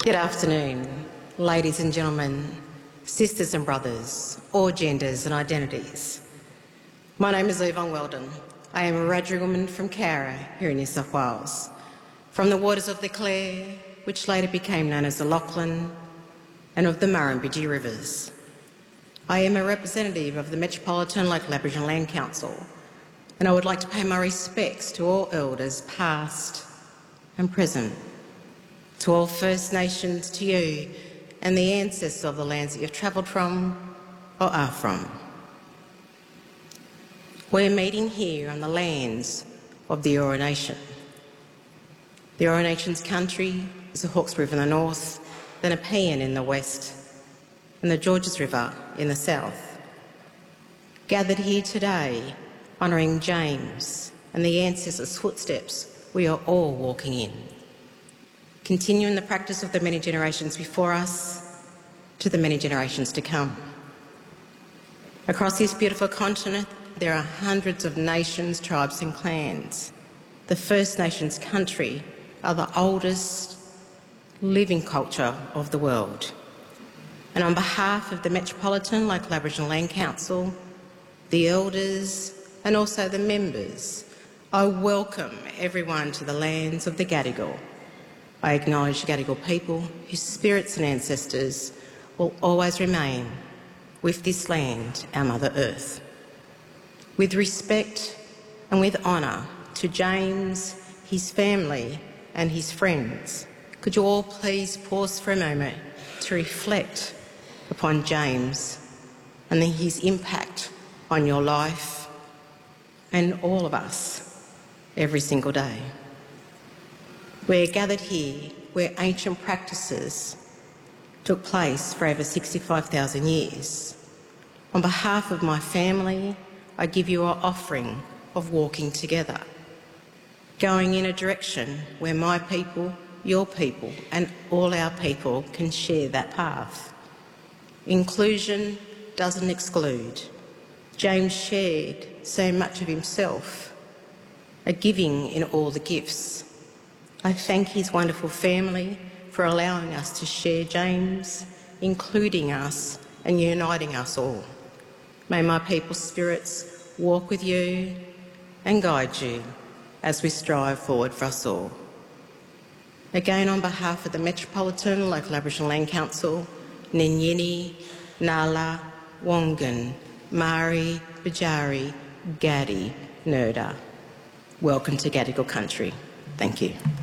Good afternoon, ladies and gentlemen, sisters and brothers, all genders and identities. My name is Yvonne Weldon. I am a Wiradjuri woman from Cowra here in New South Wales, from the waters of the Clare, which later became known as the Lachlan, and of the Murrumbidgee rivers. I am a representative of the Metropolitan Local Aboriginal Land Council, and I would like to pay my respects to all elders past and present, to all First Nations, to you and the ancestors of the lands that you've travelled from or are from. We're meeting here on the lands of the Eora Nation. The Eora Nation's country is the Hawkes River in the north, the Nepean in the west, and the Georges River in the south. Gathered here today, honouring James and the ancestors' footsteps we are all walking in, continuing the practice of the many generations before us to the many generations to come. Across this beautiful continent, there are hundreds of nations, tribes and clans. The First Nations country are the oldest living culture of the world. And on behalf of the Metropolitan Local Aboriginal Land Council, the elders and also the members, I welcome everyone to the lands of the Gadigal. I acknowledge the Gadigal people whose spirits and ancestors will always remain with this land, our Mother Earth. With respect and with honour to James, his family and his friends, could you all please pause for a moment to reflect upon James and his impact on your life and all of us every single day. We're gathered here where ancient practices took place for over 65,000 years. On behalf of my family, I give you our offering of walking together, going in a direction where my people, your people and all our people can share that path. Inclusion doesn't exclude. James shared so much of himself, a giving in all the gifts. I thank his wonderful family for allowing us to share James, including us and uniting us all. May my people's spirits walk with you and guide you as we strive forward for us all. Again, on behalf of the Metropolitan Local Aboriginal Land Council, Ninyini, Nala, Wongan, Mari, Bajari, Gadi, Nurda. Welcome to Gadigal country. Thank you.